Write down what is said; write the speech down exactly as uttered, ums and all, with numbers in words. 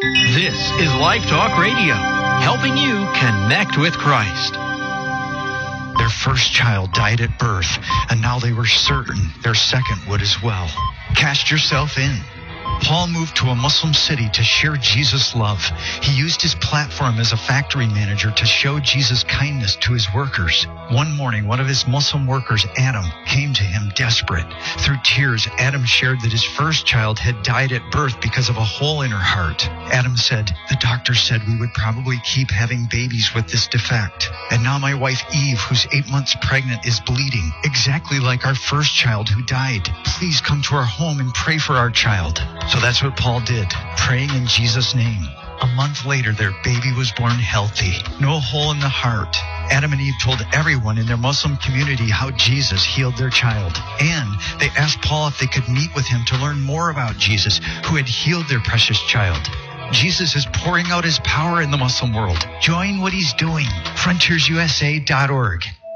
This is Life Talk Radio, helping you connect with Christ. Their first child died at birth, and now they were certain their second would as well. Cast yourself in. Paul moved to a Muslim city to share Jesus' love. He used his platform as a factory manager to show Jesus' kindness to his workers. One morning, one of his Muslim workers, Adam, came to him desperate. Through tears, Adam shared that his first child had died at birth because of a hole in her heart. Adam said, "The doctor said we would probably keep having babies with this defect. And now my wife Eve, who's eight months pregnant, is bleeding, exactly like our first child who died. Please come to our home and pray for our child." So that's what Paul did, praying in Jesus' name. A month later, their baby was born healthy, no hole in the heart. Adam and Eve told everyone in their Muslim community how Jesus healed their child. And they asked Paul if they could meet with him to learn more about Jesus, who had healed their precious child. Jesus is pouring out his power in the Muslim world. Join what he's doing. frontiers u s a dot org.